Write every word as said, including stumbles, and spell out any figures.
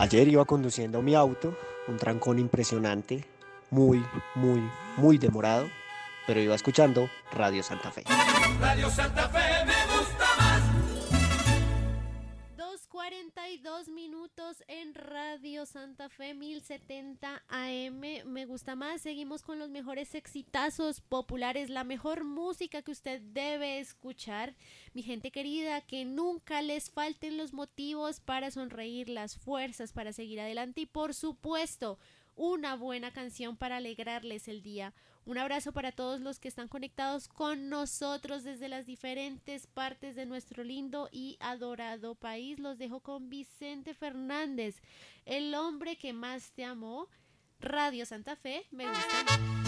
Ayer iba conduciendo mi auto, un trancón impresionante, muy, muy, muy demorado, pero iba escuchando Radio Santa Fe. Radio Santa Fe me gusta más. Dos cuarenta y dos minutos en Radio Santa Fe mil setenta A M. Me gusta más. Seguimos con los mejores exitazos populares, la mejor música que usted debe escuchar. Mi gente querida, que nunca les falten los motivos para sonreír, las fuerzas para seguir adelante y por supuesto una buena canción para alegrarles el día. Un abrazo para todos los que están conectados con nosotros desde las diferentes partes de nuestro lindo y adorado país. Los dejo con Vicente Fernández, el hombre que más te amó. Radio Santa Fe, me gusta.